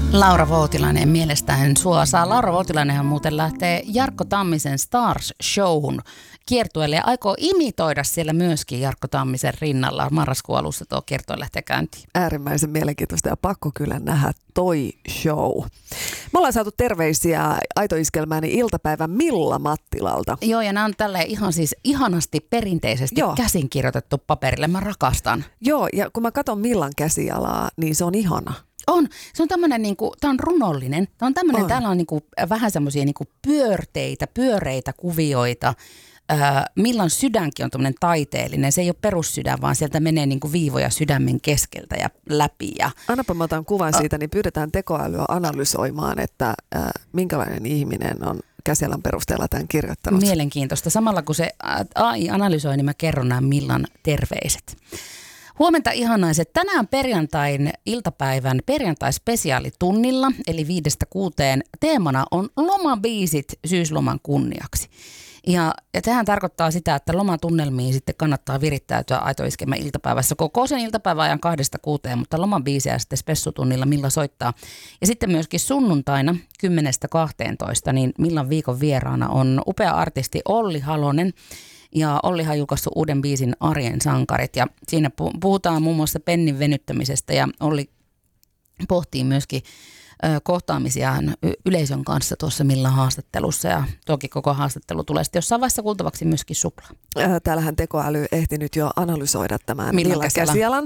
Laura Voutilainen mielestään suosaa. Laura Voutilainenhan muuten lähtee Jarkko Tammisen Stars-showhun kiertueelle ja aikoo imitoida siellä myöskin Jarkko Tammisen rinnalla. Marraskuun alussa tuo kiertue lähtee käyntiin. Äärimmäisen mielenkiintoista ja pakko kyllä nähdä toi show. Me ollaan saatu terveisiä Aito-iskelmääni iltapäivän Milla Mattilalta. Joo, ja nämä on tälleen ihan siis ihanasti perinteisesti käsin kirjoitettu paperille. Mä rakastan. Joo, ja kun mä katson Millan käsialaa, niin se on ihana. On. Se on tämmöinen, tämä on runollinen. Tämä on tämmöinen, täällä on vähän semmoisia pyöreitä kuvioita. Millan sydänkin on tämmöinen taiteellinen. Se ei ole perussydän, vaan sieltä menee viivoja sydämen keskeltä ja läpi. Annapa mä otan kuvan siitä, niin pyydetään tekoälyä analysoimaan, että minkälainen ihminen on käsialan perusteella tämän kirjoittanut. Mielenkiintoista. Samalla kun se AI analysoi, niin mä kerron nämä Millan terveiset. Huomenta ihanaiset. Tänään perjantain iltapäivän perjantai-spesiaalitunnilla, eli 5-6, teemana on lomabiisit syysloman kunniaksi. Ja tähän tarkoittaa sitä, että lomatunnelmiin sitten kannattaa virittäytyä Aito-iskelmän iltapäivässä koko sen iltapäivän ajan 2-6, mutta lomabiisejä sitten spessutunnilla Milla soittaa. Ja sitten myöskin sunnuntaina 10-12, niin Millan viikon vieraana on upea artisti Olli Halonen. Ja Ollihan on julkaissut uuden biisin Arjen sankarit ja siinä puhutaan muun muassa pennin venyttämisestä ja Olli pohtii myöskin kohtaamisiaan yleisön kanssa tuossa Millan haastattelussa ja toki koko haastattelu tulee sitten jossain vaiheessa kuultavaksi myöskin suklaa. Täällähän tekoäly ehti nyt jo analysoida tämän Millan käsialan.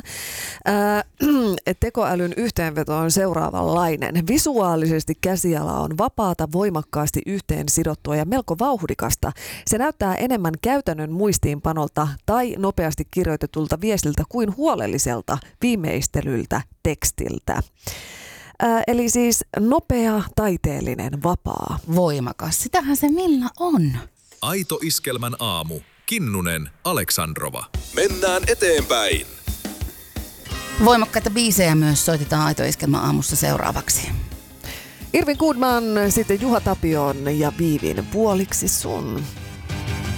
Tekoälyn yhteenveto on seuraavanlainen. Visuaalisesti käsiala on vapaata, voimakkaasti yhteen sidottua ja melko vauhdikasta. Se näyttää enemmän käytännön muistiinpanolta tai nopeasti kirjoitetulta viestiltä kuin huolelliselta viimeistelyltä tekstiltä. Eli siis nopea, taiteellinen, vapaa. Voimakas. Sitähän se Milla on. Aito-iskelmän aamu. Kinnunen, Aleksandrova. Mennään eteenpäin. Voimakkaita biisejä myös soitetaan Aito-iskelmän aamussa seuraavaksi. Irvin Goodman, sitten Juha Tapion ja Viivin Puoliksi sun.